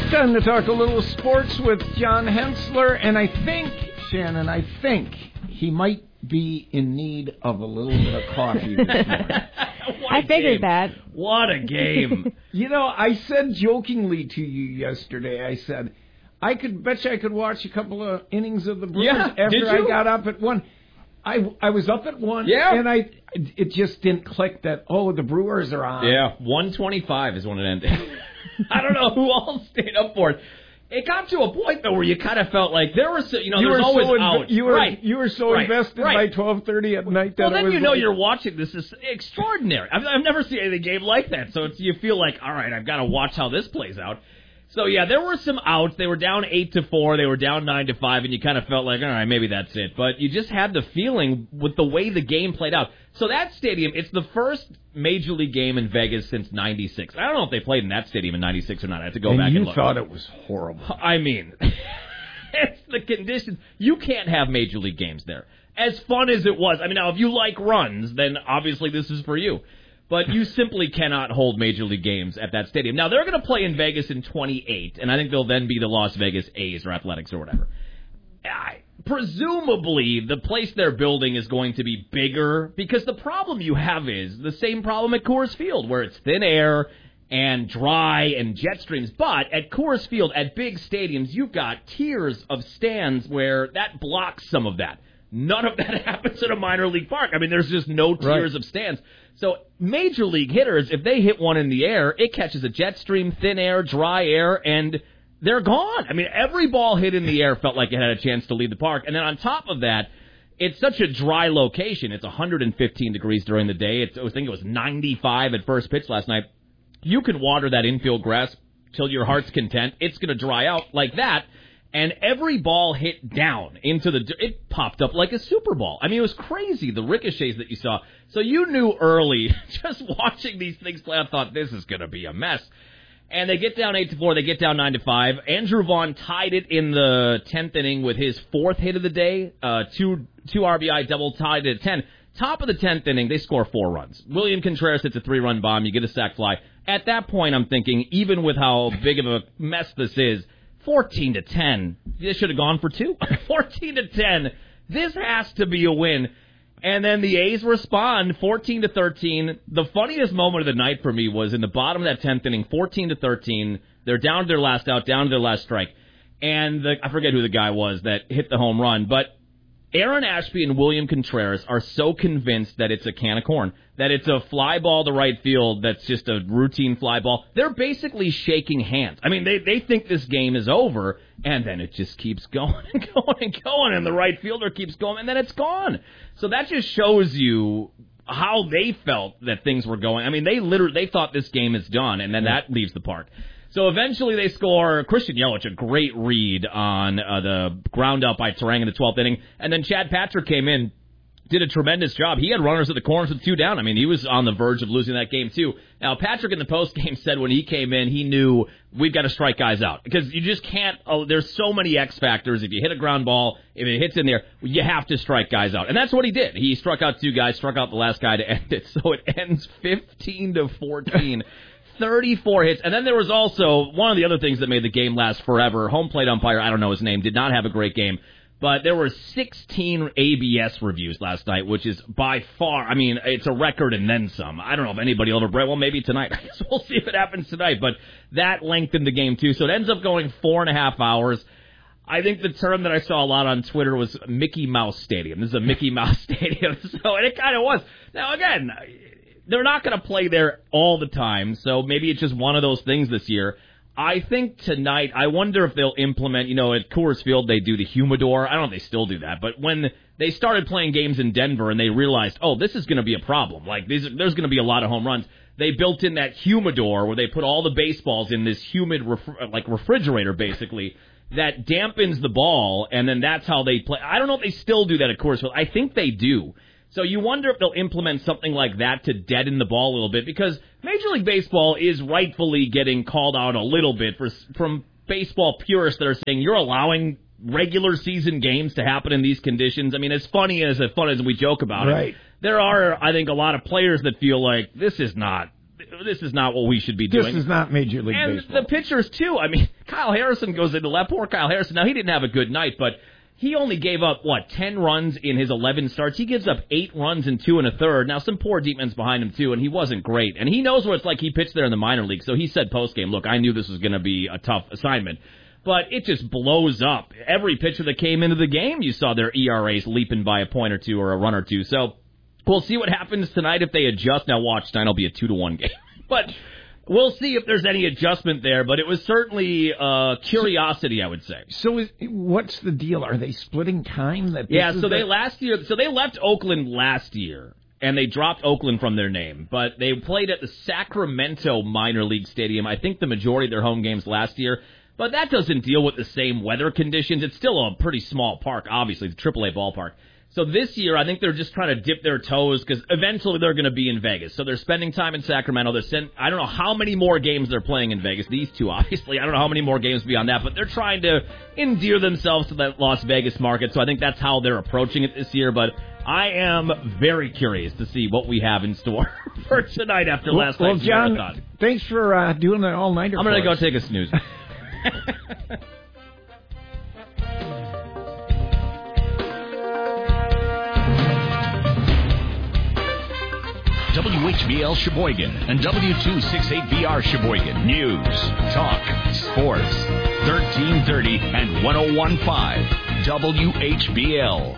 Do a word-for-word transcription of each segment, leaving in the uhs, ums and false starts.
Time to talk a little sports with John Hensler, and I think, Shannon, I think he might be in need of a little bit of coffee this morning. I figured game. that. What a game. You know, I said jokingly to you yesterday, I said, I could bet you I could watch a couple of innings of the Brewers Yeah, after did I you? got up at one. I, I was up at one, Yeah. and I it just didn't click that, oh, the Brewers are on. Yeah, one twenty-five is when it ended. I don't know who all stayed up for it. It got to a point, though, where you kind of felt like there was, you know, You there's were always so inv- out. you were right. you were so right. invested right. by twelve thirty at night that Well, it then was you know like, you're watching. This is extraordinary. I've, I've never seen any game like that. So it's, you feel like, all right, I've got to watch how this plays out. So, yeah, there were some outs. They were down eight to four. They were down nine to five, and you kind of felt like, all right, maybe that's it. But you just had the feeling with the way the game played out. So that stadium, it's the first Major League game in Vegas since ninety-six. I don't know if they played in that stadium in ninety-six or not. I have to go and back you and look. thought it was horrible. I mean, it's the conditions. You can't have Major League games there. As fun as it was. I mean, now, if you like runs, then obviously this is for you. But you simply cannot hold Major League games at that stadium. Now, they're going to play in Vegas in twenty-eight, and I think they'll then be the Las Vegas A's or Athletics or whatever. I, presumably, the place they're building is going to be bigger, because the problem you have is the same problem at Coors Field, where it's thin air and dry and jet streams. But at Coors Field, at big stadiums, you've got tiers of stands where that blocks some of that. None of that happens at a minor league park. I mean, there's just no tiers Right. of stands. So major league hitters, if they hit one in the air, it catches a jet stream, thin air, dry air, and they're gone. I mean, every ball hit in the air felt like it had a chance to leave the park. And then on top of that, it's such a dry location. It's one hundred fifteen degrees during the day. It's, I think it was ninety-five at first pitch last night. You can water that infield grass till your heart's content. It's going to dry out like that. And every ball hit down into the, it popped up like a Super Bowl. I mean, it was crazy, the ricochets that you saw. So you knew early, just watching these things play, I thought, this is going to be a mess. And they get down eight to four, they get down nine to five. Andrew Vaughn tied it in the tenth inning with his fourth hit of the day, uh, two, two R B I double, tied it at ten. Top of the tenth inning, they score four runs. William Contreras hits a three-run bomb, you get a sac fly. At that point, I'm thinking, even with how big of a mess this is, fourteen to ten. This should have gone for two. fourteen to ten. This has to be a win. And then the A's respond fourteen to thirteen. The funniest moment of the night for me was in the bottom of that tenth inning, fourteen to thirteen. They're down to their last out, down to their last strike. And the, I forget who the guy was that hit the home run, but Aaron Ashby and William Contreras are so convinced that it's a can of corn, that it's a fly ball to right field that's just a routine fly ball. They're basically shaking hands. I mean, they, they think this game is over, and then it just keeps going and going and going, and the right fielder keeps going, and then it's gone. So that just shows you how they felt that things were going. I mean, they literally they thought this game is done, and then that leaves the park. So eventually they score. Christian Yelich, a great read on uh, the ground up by Terang in the twelfth inning. And then Chad Patrick came in, did a tremendous job. He had runners at the corners with two down. I mean, he was on the verge of losing that game, too. Now, Patrick in the postgame said when he came in, he knew we've got to strike guys out. Because you just can't, oh, there's so many X factors. If you hit a ground ball, if it hits in there, you have to strike guys out. And that's what he did. He struck out two guys, struck out the last guy to end it. So it ends fifteen to fourteen. thirty-four hits. And then there was also one of the other things that made the game last forever. Home plate umpire, I don't know his name, did not have a great game. But there were sixteen A B S reviews last night, which is by far, I mean, it's a record and then some. I don't know if anybody will ever break. Well, maybe tonight. I guess we'll see if it happens tonight. But that lengthened the game, too. So it ends up going four and a half hours. I think the term that I saw a lot on Twitter was Mickey Mouse Stadium. This is a Mickey Mouse Stadium. So, and it kind of was. Now, again, they're not going to play there all the time, so maybe it's just one of those things this year. I think tonight, I wonder if they'll implement, you know, at Coors Field they do the humidor. I don't know if they still do that, but when they started playing games in Denver and they realized, oh, this is going to be a problem, like these, there's going to be a lot of home runs, they built in that humidor where they put all the baseballs in this humid, ref- like refrigerator basically, that dampens the ball, and then that's how they play. I don't know if they still do that at Coors Field. I think they do. So you wonder if they'll implement something like that to deaden the ball a little bit, because Major League Baseball is rightfully getting called out a little bit for, from baseball purists that are saying you're allowing regular season games to happen in these conditions. I mean, as funny as as fun as we joke about right. it, there are, I think, a lot of players that feel like this is not this is not what we should be doing. This is not Major League and Baseball. And the pitchers, too. I mean, Kyle Harrison goes into left. Poor Kyle Harrison. Now, he didn't have a good night, but he only gave up, what, ten runs in his eleven starts. He gives up eight runs in two and a third. Now, some poor defense behind him, too, and he wasn't great. And he knows what it's like. He pitched there in the minor league, so he said postgame, look, I knew this was going to be a tough assignment. But it just blows up. Every pitcher that came into the game, you saw their E R As leaping by a point or two or a run or two. So we'll see what happens tonight if they adjust. Now, watch, tonight will be a two to one game. But we'll see if there's any adjustment there. But it was certainly uh, curiosity, I would say. So is, what's the deal? Are they splitting time? That yeah, so the... they last year, so they left Oakland last year. And they dropped Oakland from their name. But they played at the Sacramento minor league stadium, I think the majority of their home games last year. But that doesn't deal with the same weather conditions. It's still a pretty small park, obviously, the triple A ballpark. So this year, I think they're just trying to dip their toes because eventually they're going to be in Vegas. So they're spending time in Sacramento. They're send, I don't know how many more games they're playing in Vegas. These two, obviously. I don't know how many more games beyond that. But they're trying to endear themselves to that Las Vegas market. So I think that's how they're approaching it this year. But I am very curious to see what we have in store for tonight after well, last well, night's John, marathon. Thanks for uh, doing the all-nighter. I'm going to go take a snooze. W H B L Sheboygan and W two sixty-eight B R Sheboygan. News, talk, sports. thirteen thirty and one oh one point five W H B L.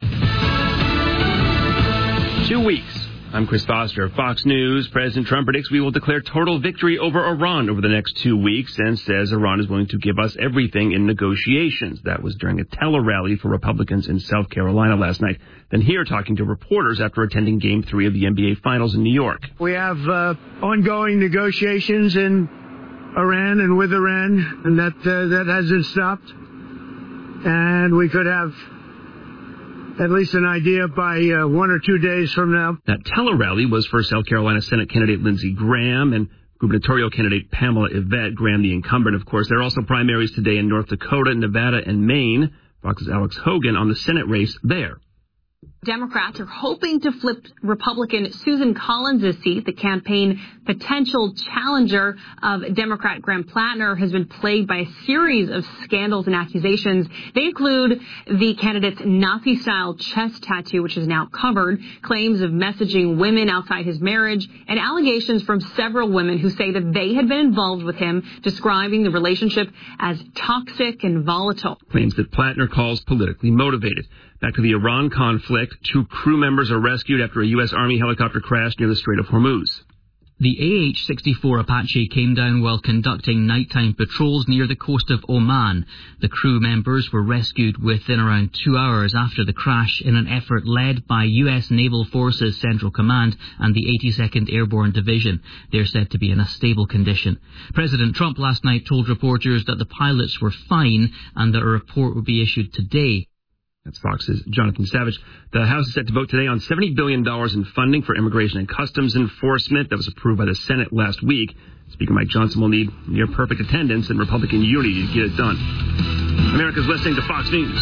Two weeks. I'm Chris Foster. Fox News. President Trump predicts we will declare total victory over Iran over the next two weeks and says Iran is willing to give us everything in negotiations. That was during a tele-rally for Republicans in South Carolina last night. Then here talking to reporters after attending Game three of the N B A Finals in New York. We have uh, ongoing negotiations in Iran and with Iran, and that uh, that hasn't stopped. And we could have at least an idea by uh, one or two days from now. That tele-rally was for South Carolina Senate candidate Lindsey Graham and gubernatorial candidate Pamela Yvette, Graham the incumbent, of course. There are also primaries today in North Dakota, Nevada, and Maine. Fox's Alex Hogan on the Senate race there. Democrats are hoping to flip Republican Susan Collins' seat. The campaign potential challenger of Democrat Graham Plattner has been plagued by a series of scandals and accusations. They include the candidate's Nazi-style chest tattoo, which is now covered, claims of messaging women outside his marriage, and allegations from several women who say that they had been involved with him, describing the relationship as toxic and volatile. Claims that Plattner calls politically motivated. Back to the Iran conflict, two crew members are rescued after a U S. Army helicopter crashed near the Strait of Hormuz. The A H sixty-four Apache came down while conducting nighttime patrols near the coast of Oman. The crew members were rescued within around two hours after the crash in an effort led by U S. Naval Forces Central Command and the eighty-second Airborne Division. They're said to be in a stable condition. President Trump last night told reporters that the pilots were fine and that a report would be issued today. That's Fox's Jonathan Savage. The House is set to vote today on seventy billion dollars in funding for immigration and customs enforcement. That was approved by the Senate last week. Speaker Mike Johnson will need near perfect attendance and Republican unity to get it done. America's listening to Fox News.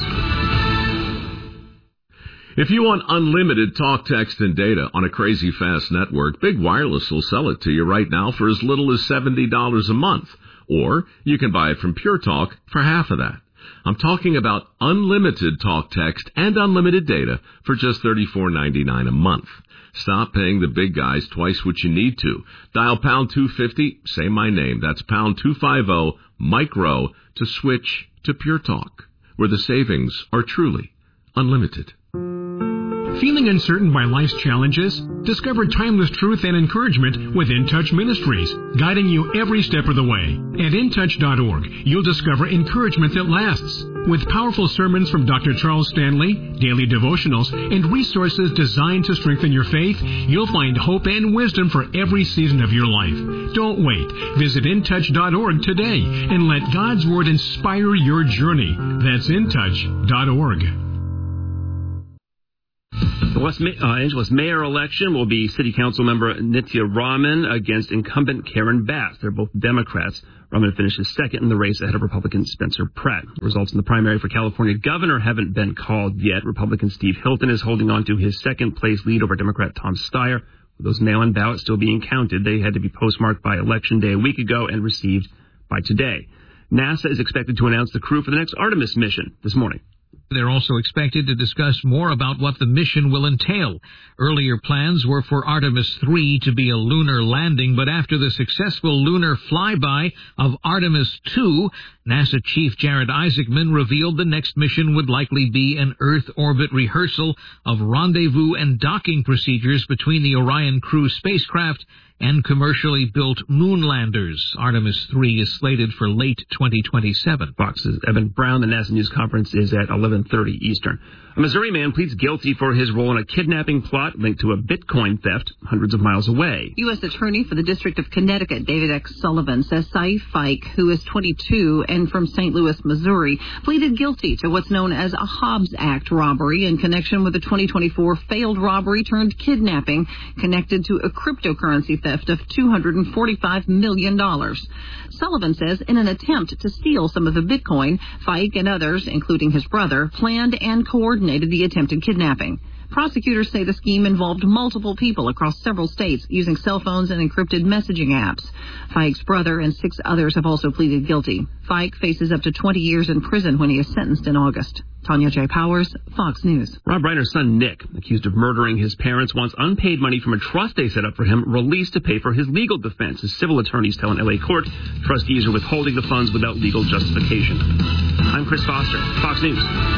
If you want unlimited talk, text, and data on a crazy fast network, Big Wireless will sell it to you right now for as little as seventy dollars a month. Or you can buy it from Pure Talk for half of that. I'm talking about unlimited talk, text, and unlimited data for just thirty-four ninety-nine a month. Stop paying the big guys twice what you need to. Dial pound two fifty, say my name. That's pound two fifty, micro, to switch to Pure Talk, where the savings are truly unlimited. Feeling uncertain by life's challenges? Discover timeless truth and encouragement with In Touch Ministries, guiding you every step of the way. At in touch dot org, you'll discover encouragement that lasts. With powerful sermons from Doctor Charles Stanley, daily devotionals, and resources designed to strengthen your faith, you'll find hope and wisdom for every season of your life. Don't wait. Visit in touch dot org today and let God's Word inspire your journey. That's in touch dot org. The Los uh, Angeles mayor election will be City Council member Nitya Raman against incumbent Karen Bass. They're both Democrats. Raman finishes second in the race ahead of Republican Spencer Pratt. Results in the primary for California governor haven't been called yet. Republican Steve Hilton is holding on to his second-place lead over Democrat Tom Steyer, With those mail-in ballots still being counted, they had to be postmarked by Election Day a week ago and received by today. NASA is expected to announce the crew for the next Artemis mission this morning. They're also expected to discuss more about what the mission will entail. Earlier plans were for Artemis three to be a lunar landing, but after the successful lunar flyby of Artemis two, NASA Chief Jared Isaacman revealed the next mission would likely be an Earth orbit rehearsal of rendezvous and docking procedures between the Orion crew spacecraft and commercially built moonlanders. Artemis three is slated for late twenty twenty-seven. Fox's Evan Brown. The NASA News Conference is at eleven thirty Eastern. A Missouri man pleads guilty for his role in a kidnapping plot linked to a Bitcoin theft hundreds of miles away. U S Attorney for the District of Connecticut, David X. Sullivan, says Saif Fike, who is twenty-two and from Saint Louis, Missouri, pleaded guilty to what's known as a Hobbs Act robbery in connection with the twenty twenty-four failed robbery turned kidnapping connected to a cryptocurrency theft of two hundred forty-five million dollars. Sullivan says in an attempt to steal some of the Bitcoin, Fike and others, including his brother, planned and coordinated the attempted kidnapping. Prosecutors say the scheme involved multiple people across several states using cell phones and encrypted messaging apps. Fike's brother and six others have also pleaded guilty. Fike faces up to twenty years in prison when he is sentenced in August. Tanya J. Powers, Fox News. Rob Reiner's son, Nick, accused of murdering his parents, wants unpaid money from a trust they set up for him released to pay for his legal defense. His civil attorneys tell an L A court trustees are withholding the funds without legal justification. I'm Chris Foster, Fox News.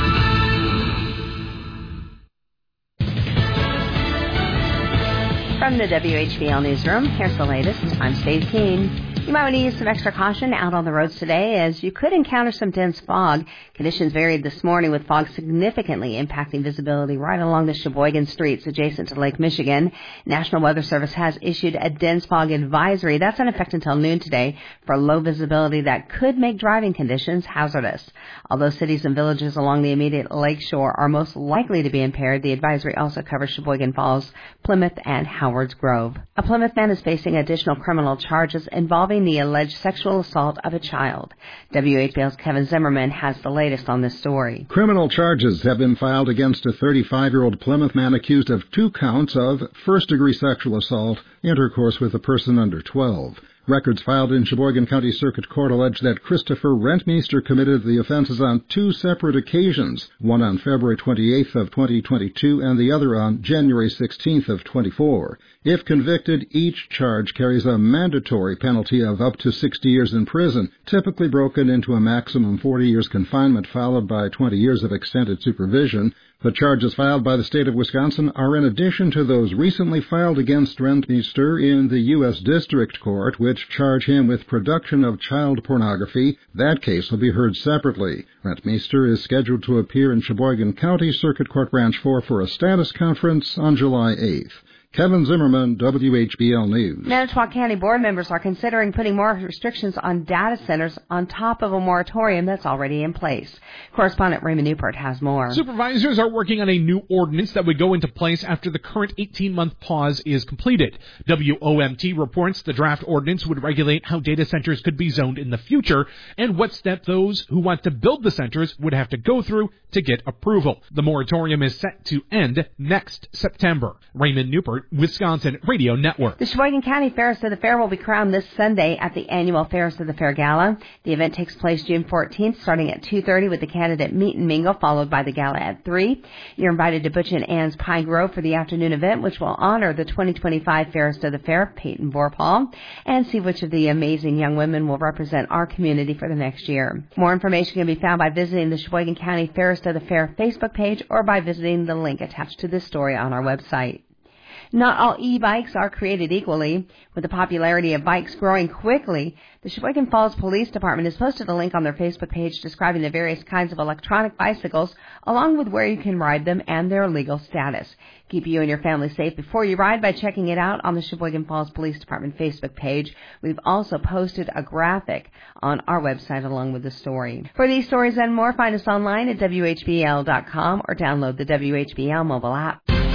From the W H B L Newsroom, here's the latest. I'm Steve Keene. You might want to use some extra caution out on the roads today as you could encounter some dense fog. Conditions varied this morning with fog significantly impacting visibility right along the Sheboygan streets adjacent to Lake Michigan. National Weather Service has issued a dense fog advisory. That's in effect until noon today for low visibility that could make driving conditions hazardous. Although cities and villages along the immediate lake shore are most likely to be impaired, the advisory also covers Sheboygan Falls, Plymouth, and Howard's Grove. A Plymouth man is facing additional criminal charges involving the alleged sexual assault of a child. W H B L's Kevin Zimmerman has the latest on this story. Criminal charges have been filed against a thirty-five-year-old Plymouth man accused of two counts of first-degree sexual assault, intercourse with a person under twelve. Records filed in Sheboygan County Circuit Court allege that Christopher Rentmeester committed the offenses on two separate occasions, one on February twenty-eighth of twenty twenty-two and the other on January sixteenth of twenty-four. If convicted, each charge carries a mandatory penalty of up to sixty years in prison, typically broken into a maximum forty years confinement followed by twenty years of extended supervision. The charges filed by the state of Wisconsin are in addition to those recently filed against Rentmeester in the U S District Court, which charge him with production of child pornography. That case will be heard separately. Rentmeester is scheduled to appear in Sheboygan County Circuit Court Branch four for a status conference on July eighth. Kevin Zimmerman, W H B L News. Manitowoc County board members are considering putting more restrictions on data centers on top of a moratorium that's already in place. Correspondent Raymond Newport has more. Supervisors are working on a new ordinance that would go into place after the current eighteen-month pause is completed. W O M T reports the draft ordinance would regulate how data centers could be zoned in the future and what step those who want to build the centers would have to go through to get approval. The moratorium is set to end next September. Raymond Newport, Wisconsin Radio Network. The Sheboygan County Fairest of the Fair will be crowned this Sunday at the annual Fairest of the Fair Gala. The event takes place June fourteenth, starting at two thirty with the candidate meet and mingle, followed by the gala at three. You're invited to Butch and Ann's Pine Grove for the afternoon event, which will honor the twenty twenty-five Fairest of the Fair, Peyton Vorpahl, and see which of the amazing young women will represent our community for the next year. More information can be found by visiting the Sheboygan County Fairest of the Fair Facebook page or by visiting the link attached to this story on our website. Not all e-bikes are created equally. With the popularity of bikes growing quickly, the Sheboygan Falls Police Department has posted a link on their Facebook page describing the various kinds of electronic bicycles, along with where you can ride them and their legal status. Keep you and your family safe before you ride by checking it out on the Sheboygan Falls Police Department Facebook page. We've also posted a graphic on our website along with the story. For these stories and more, find us online at W H B L dot com or download the W H B L mobile app.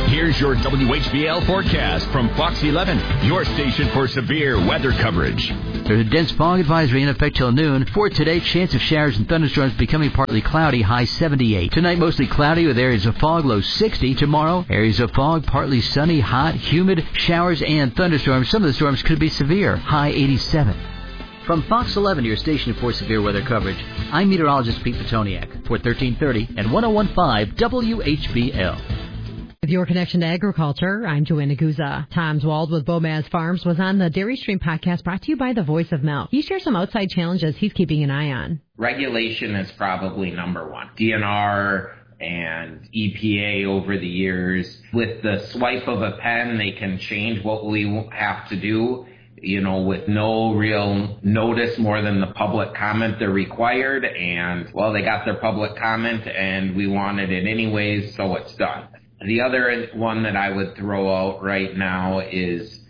Here's your W H B L forecast from Fox eleven, your station for severe weather coverage. There's a dense fog advisory in effect till noon. For today, chance of showers and thunderstorms becoming partly cloudy, high seventy-eight. Tonight, mostly cloudy with areas of fog, low sixty. Tomorrow, areas of fog, partly sunny, hot, humid, showers and thunderstorms. Some of the storms could be severe, high eighty-seven. From Fox eleven, your station for severe weather coverage, I'm meteorologist Pete Petoniak for thirteen thirty and one oh one point five W H B L. With your connection to agriculture, I'm Joanna Guza. Tom Zwald with Bomaz Farms was on the Dairy Stream podcast brought to you by the Voice of Milk. He shares some outside challenges he's keeping an eye on. Regulation is probably number one. D N R and E P A over the years. With the swipe of a pen, they can change what we have to do, you know, with no real notice more than the public comment they're required. And, well, they got their public comment and we wanted it anyways, so it's done. The other one that I would throw out right now is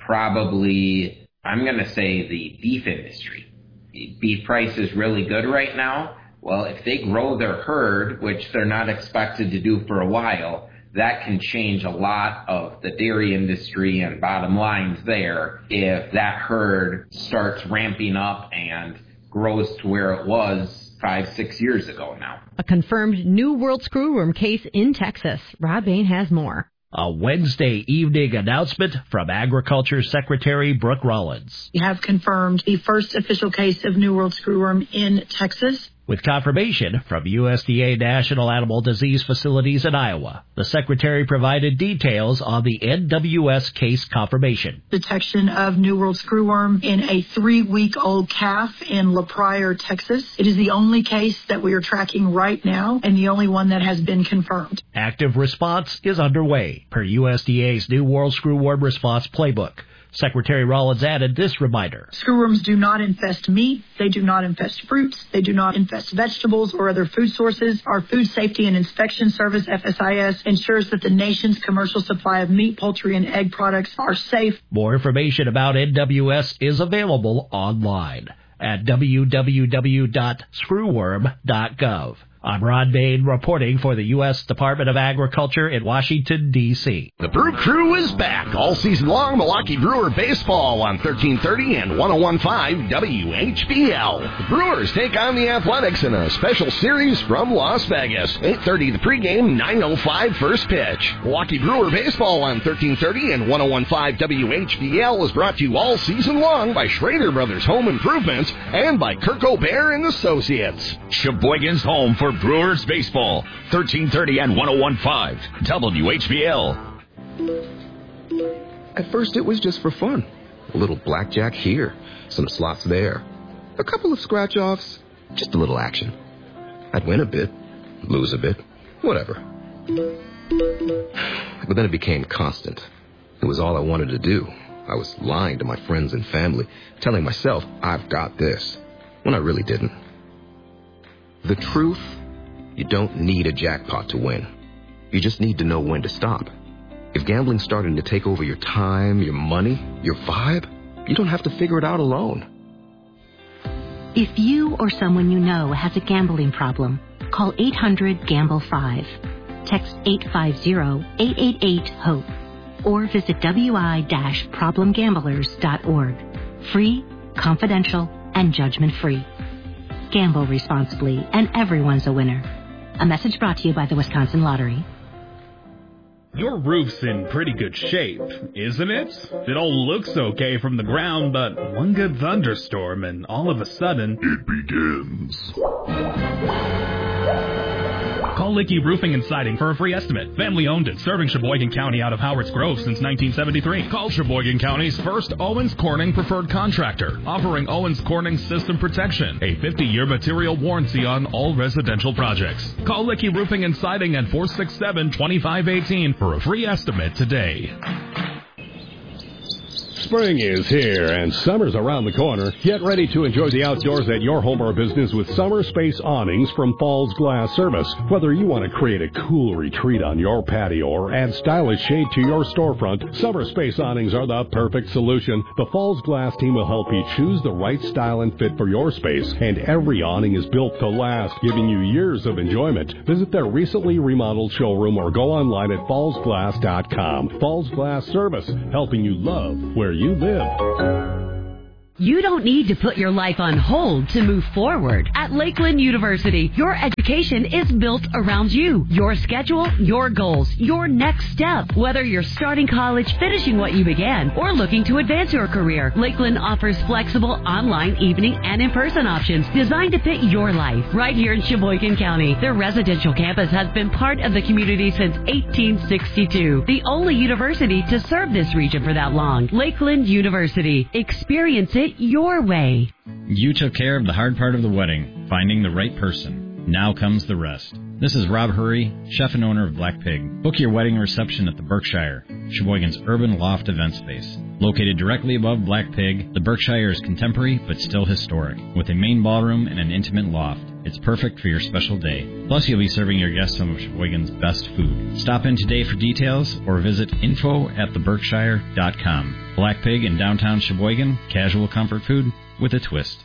probably, I'm going to say the beef industry. Beef price is really good right now. Well, if they grow their herd, which they're not expected to do for a while, that can change a lot of the dairy industry and bottom lines there if that herd starts ramping up and grows to where it was five, six years ago now. A confirmed New World Screwworm case in Texas. Rod Bain has more. A Wednesday evening announcement from Agriculture Secretary Brooke Rollins. We have confirmed the first official case of New World Screwworm in Texas. With confirmation from U S D A National Animal Disease Facilities in Iowa, the Secretary provided details on the N W S case confirmation. Detection of New World Screwworm in a three-week-old calf in La Pryor, Texas. It is the only case that we are tracking right now and the only one that has been confirmed. Active response is underway per U S D A's New World Screwworm Response Playbook. Secretary Rollins added this reminder. Screwworms do not infest meat. They do not infest fruits. They do not infest vegetables or other food sources. Our Food Safety and Inspection Service, F S I S, ensures that the nation's commercial supply of meat, poultry, and egg products are safe. More information about N W S is available online at w w w dot screwworm dot gov. I'm Ron Bain reporting for the U S Department of Agriculture in Washington, D C The Brew Crew is back all season long. Milwaukee Brewer baseball on thirteen thirty and one oh one point five W H B L. The Brewers take on the Athletics in a special series from Las Vegas. eight thirty the pregame, nine oh five first pitch. Milwaukee Brewer baseball on thirteen thirty and one oh one point five W H B L is brought to you all season long by Schrader Brothers Home Improvements and by Kirk O'Bear and Associates. Sheboygan's home for Brewers baseball, thirteen thirty and one oh one point five W H B L. At first it was just for fun. A little blackjack here, some slots there, a couple of scratch-offs, just a little action. I'd win a bit, lose a bit, whatever. But then it became constant. It was all I wanted to do. I was lying to my friends and family, telling myself I've got this, when I really didn't. The truth, you don't need a jackpot to win. You just need to know when to stop. If gambling's starting to take over your time, your money, your vibe, you don't have to figure it out alone. If you or someone you know has a gambling problem, call eight hundred gamble five. Text eight five zero, eight eight eight, HOPE. Or visit w i dash problem gamblers dot org. Free, confidential, and judgment-free. Gamble responsibly, and everyone's a winner. A message brought to you by the Wisconsin Lottery. Your roof's in pretty good shape, isn't it? It all looks okay from the ground, but one good thunderstorm and all of a sudden, it begins. Call Licky Roofing and Siding for a free estimate. Family owned and serving Sheboygan County out of Howard's Grove since nineteen seventy-three. Call Sheboygan County's first Owens Corning preferred contractor, offering Owens Corning system protection, a fifty-year material warranty on all residential projects. Call Licky Roofing and Siding at four six seven, two five one eight for a free estimate today. Spring is here and summer's around the corner. Get ready to enjoy the outdoors at your home or business with Summer Space Awnings from Falls Glass Service. Whether you want to create a cool retreat on your patio or add stylish shade to your storefront, Summer Space Awnings are the perfect solution. The Falls Glass team will help you choose the right style and fit for your space, and every awning is built to last, giving you years of enjoyment. Visit their recently remodeled showroom or go online at falls glass dot com. Falls Glass Service, helping you love where you live. You don't need to put your life on hold to move forward. At Lakeland University, your education is built around you, your schedule, your goals, your next step. Whether you're starting college, finishing what you began, or looking to advance your career, Lakeland offers flexible online, evening, and in-person options designed to fit your life. Right here in Sheboygan County, their residential campus has been part of the community since eighteen sixty-two. The only university to serve this region for that long. Lakeland University. Experience it your way. You took care of the hard part of the wedding, finding the right person. Now comes the rest. This is Rob Hurry, chef and owner of Black Pig. Book your wedding reception at the Berkshire, Sheboygan's urban loft event space. Located directly above Black Pig, the Berkshire is contemporary but still historic, with a main ballroom and an intimate loft. It's perfect for your special day. Plus, you'll be serving your guests some of Sheboygan's best food. Stop in today for details or visit info at the berkshire dot com. Black Pig in downtown Sheboygan, casual comfort food with a twist.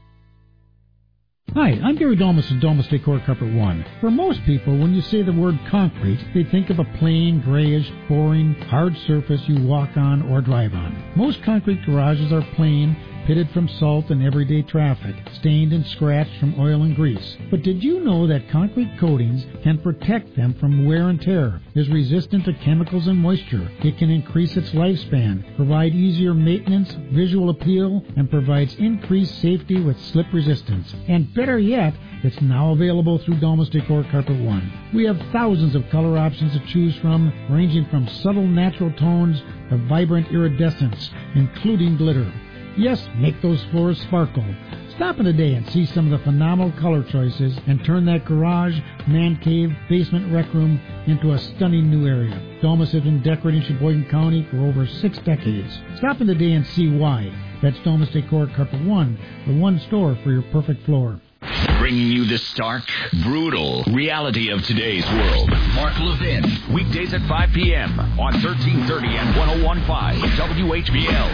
Hi, I'm Gary Domus of Domus Decor Carpet One. For most people, when you say the word concrete, they think of a plain, grayish, boring, hard surface you walk on or drive on. Most concrete garages are plain, pitted from salt and everyday traffic, stained and scratched from oil and grease. But did you know that concrete coatings can protect them from wear and tear, is resistant to chemicals and moisture? It can increase its lifespan, provide easier maintenance, visual appeal, and provides increased safety with slip resistance. And better yet, it's now available through Domus Decor Carpet One. We have thousands of color options to choose from, ranging from subtle natural tones to vibrant iridescence, including glitter. Yes, make those floors sparkle. Stop in today and see some of the phenomenal color choices and turn that garage, man cave, basement rec room into a stunning new area. Domus has been decorating Sheboygan County for over six decades. Stop in today and see why. That's Domus Decor Carpet One, the one store for your perfect floor. Bringing you the stark, brutal reality of today's world. Mark Levin, weekdays at five p.m. on thirteen thirty and one oh one point five W H B L.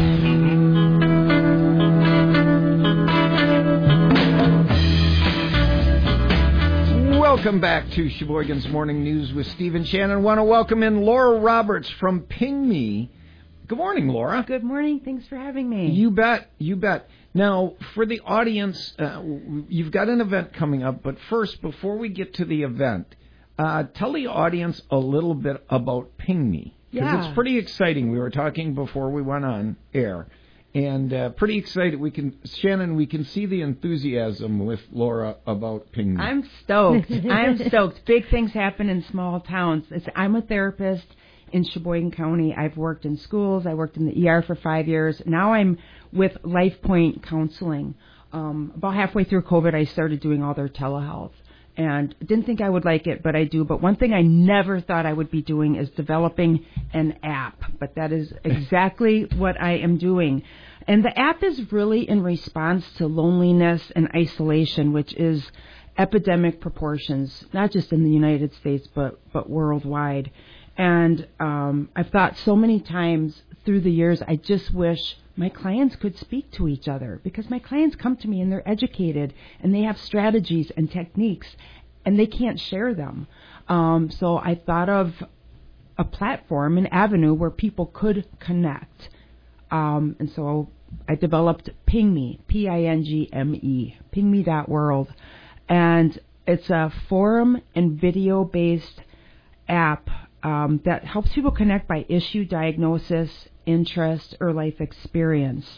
Welcome back to Sheboygan's Morning News with Stephen Shannon. I want to welcome in Laura Roberts from Ping Me. Good morning, Laura. Good morning. Thanks for having me. You bet. You bet. Now, for the audience, uh, you've got an event coming up, but first, before we get to the event, uh, tell the audience a little bit about Ping Me. Because yeah. it's pretty exciting. We were talking before we went on air, and uh, pretty excited. We can, Shannon, we can see the enthusiasm with Laura about Ping Me. I'm stoked. I'm stoked. Big things happen in small towns. It's, I'm a therapist in Sheboygan County. I've worked in schools. I worked in the E R for five years. Now I'm with LifePoint Counseling. Um, about halfway through COVID, I started doing all their telehealth. And didn't think I would like it, but I do. But one thing I never thought I would be doing is developing an app. But that is exactly what I am doing. And the app is really in response to loneliness and isolation, which is epidemic proportions, not just in the United States, but, but worldwide. And um, I've thought so many times through the years, I just wish my clients could speak to each other, because my clients come to me and they're educated and they have strategies and techniques and they can't share them. Um, so I thought of a platform, an avenue where people could connect. Um, and so I developed Ping Me, P I N G M E, ping me dot world. And it's a forum and video-based app Um, that helps people connect by issue, diagnosis, interest, or life experience.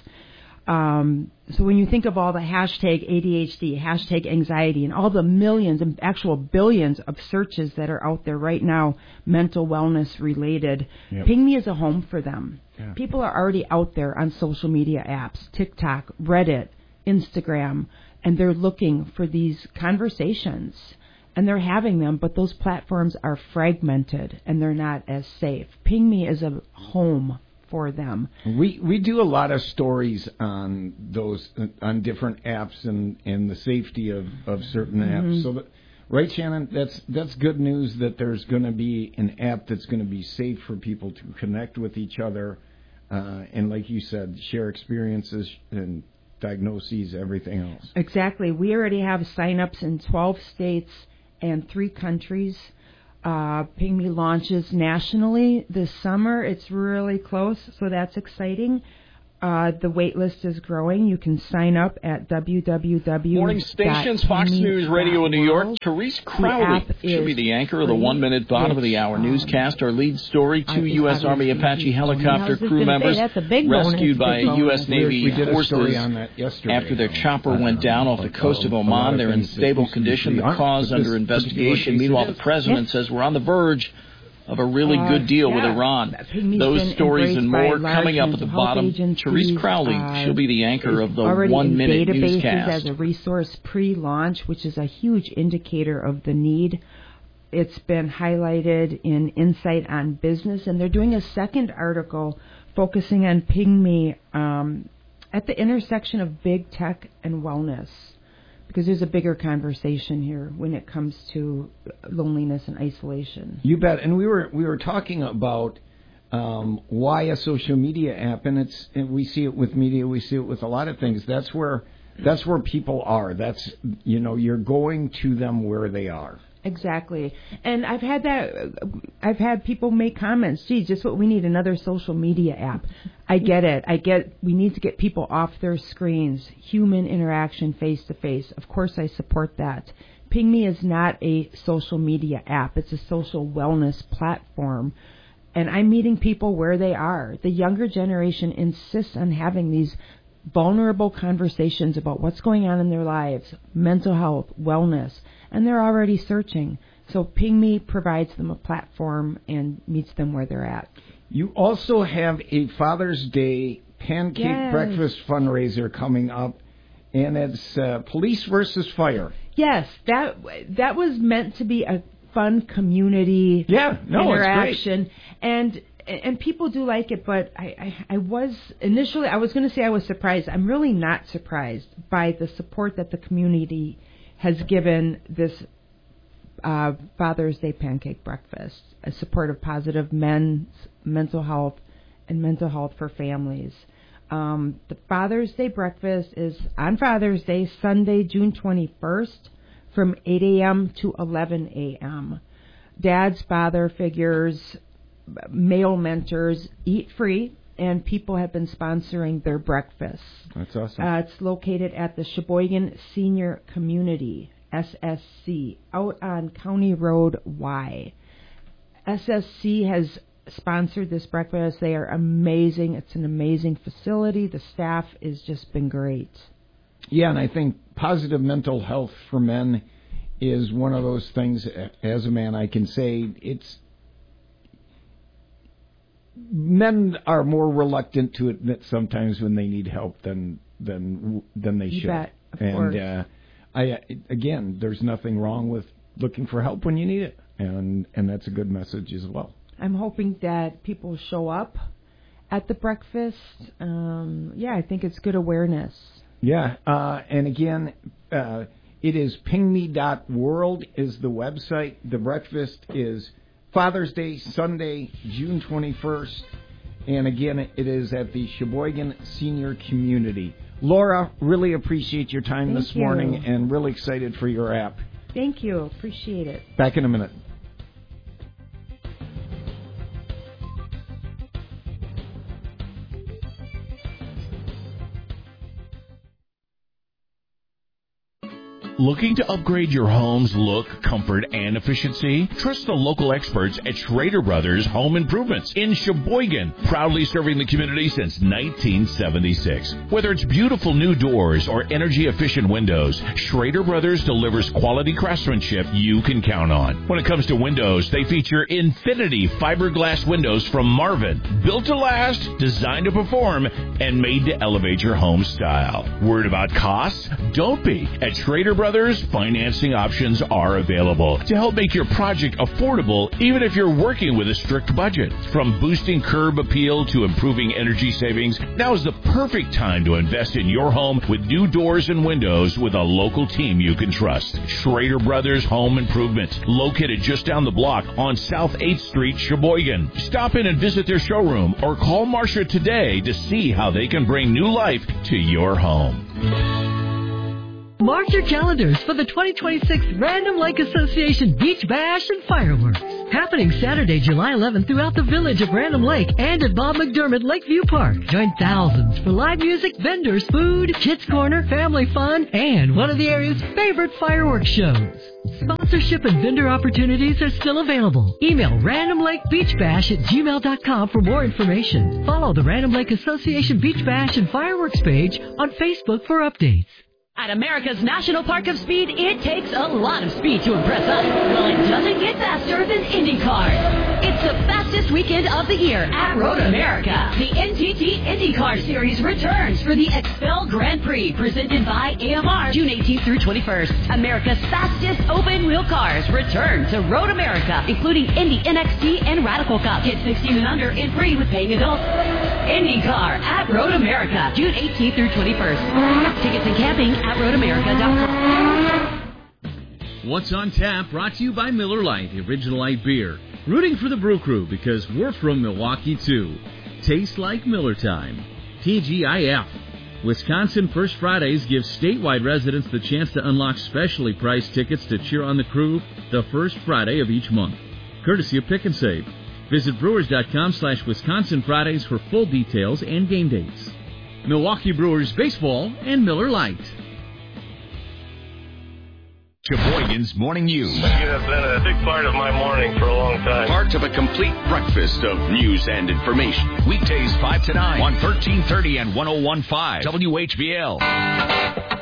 Um, so when you think of all the hashtag A D H D, hashtag anxiety, and all the millions and actual billions of searches that are out there right now, mental wellness related, yep. Ping Me is a home for them. Yeah. People are already out there on social media apps, TikTok, Reddit, Instagram, and they're looking for these conversations. And they're having them, but those platforms are fragmented and they're not as safe. Ping Me is a home for them. We we do a lot of stories on those on different apps and, and the safety of, of certain Mm-hmm. apps. So, that, right, Shannon, that's that's good news that there's going to be an app that's going to be safe for people to connect with each other, uh, and like you said, share experiences and diagnoses, everything else. Exactly. We already have sign-ups in twelve states and three countries. Uh, Pygmy launches nationally this summer. It's really close, so that's exciting. Uh, the wait list is growing. You can sign up at w w w dot Morning stations, Fox News Radio in New York. Therese Crowley should be the anchor of the one-minute bottom of the hour newscast. Our lead story, two U S. Army Apache helicopter crew members rescued by U S. Navy forces after their chopper went down off the coast of Oman. They're in stable condition. The cause under investigation. Meanwhile, the president says we're on the verge of a really good deal uh, yeah. with Iran. Those stories and more coming up at the bottom. Therese Crowley, uh, she'll be the anchor of the one-minute newscast. As a resource pre-launch, which is a huge indicator of the need. It's been highlighted in Insight on Business, and they're doing a second article focusing on Pygmy um, at the intersection of big tech and wellness. Because there's a bigger conversation here when it comes to loneliness and isolation. You bet. And we were we were talking about um, why a social media app, and it's and we see it with media, we see it with a lot of things. That's where that's where people are. That's you know you're going to them where they are. Exactly. And I've had that, I've had people make comments, gee, just what we need, another social media app. I get it. I get, we need to get people off their screens, human interaction face to face. Of course I support that. Pygmy is not a social media app. It's a social wellness platform. And I'm meeting people where they are. The younger generation insists on having these vulnerable conversations about what's going on in their lives, mental health, wellness, and they're already searching. So Pygmy provides them a platform and meets them where they're at. You also have a Father's Day pancake yes. breakfast fundraiser coming up, and it's uh, Police versus Fire. Yes, that that was meant to be a fun community yeah, no, interaction. It's great. And And people do like it, but I, I, I was initially, I was going to say I was surprised. I'm really not surprised by the support that the community has given this uh, Father's Day pancake breakfast, a support of positive men's mental health and mental health for families. Um, the Father's Day breakfast is on Father's Day, Sunday, June twenty-first, from eight a.m. to eleven a.m. Dads, father figures, male mentors eat free, and people have been sponsoring their breakfasts. That's awesome. Uh, it's located at the Sheboygan Senior Community, S S C, out on County Road Y. S S C has sponsored this breakfast. They are amazing. It's an amazing facility. The staff has just been great. Yeah, and I think positive mental health for men is one of those things, as a man, I can say it's men are more reluctant to admit sometimes when they need help than than than they you should. Bet, of and course. Uh, I again, there's nothing wrong with looking for help when you need it, and and that's a good message as well. I'm hoping that people show up at the breakfast. Um, yeah, I think it's good awareness. Yeah, uh, and again, uh, it is pygmy dot world is the website. The breakfast is Father's Day, Sunday, June twenty-first. And again, it is at the Sheboygan Senior Community. Laura, really appreciate your time Thank this you. morning and really excited for your app. Thank you. Appreciate it. Back in a minute. Looking to upgrade your home's look, comfort, and efficiency? Trust the local experts at Schrader Brothers Home Improvements in Sheboygan, proudly serving the community since nineteen seventy-six. Whether it's beautiful new doors or energy-efficient windows, Schrader Brothers delivers quality craftsmanship you can count on. When it comes to windows, they feature Infinity fiberglass windows from Marvin, built to last, designed to perform, and made to elevate your home style. Worried about costs? Don't be. At Schrader Brothers Brothers, financing options are available to help make your project affordable even if you're working with a strict budget. From boosting curb appeal to improving energy savings, now is the perfect time to invest in your home with new doors and windows with a local team you can trust. Schrader Brothers Home Improvement, located just down the block on South eighth Street, Sheboygan. Stop in and visit their showroom or call Marcia today to see how they can bring new life to your home. Mark your calendars for the twenty twenty-six Random Lake Association Beach Bash and Fireworks. Happening Saturday, July eleventh throughout the village of Random Lake and at Bob McDermott Lakeview Park. Join thousands for live music, vendors, food, kids corner, family fun, and one of the area's favorite fireworks shows. Sponsorship and vendor opportunities are still available. Email Random Lake Beach Bash at gmail dot com for more information. Follow the Random Lake Association Beach Bash and Fireworks page on Facebook for updates. At America's National Park of Speed, it takes a lot of speed to impress us. Well, it doesn't get faster than IndyCar. It's the fastest weekend of the year at Road America. The N T T IndyCar Series returns for the Expel Grand Prix, presented by A M R, June eighteenth through twenty-first. America's fastest open-wheel cars return to Road America, including Indy N X T and Radical Cup. Get sixteen and under and free with paying adults. IndyCar at Road America, June eighteenth through twenty-first. Tickets and camping at road america dot com. What's on Tap, brought to you by Miller Lite, the original light beer. Rooting for the Brew Crew because we're from Milwaukee, too. Tastes like Miller time. T G I F. Wisconsin First Fridays gives statewide residents the chance to unlock specially priced tickets to cheer on the crew the first Friday of each month. Courtesy of Pick and Save. Visit brewers.com slash Wisconsin Fridays for full details and game dates. Milwaukee Brewers Baseball and Miller Lite. Sheboygan's Morning News. You have been a big part of my morning for a long time. Part of a complete breakfast of news and information. Weekdays five to nine on thirteen thirty and one oh one point five W H B L.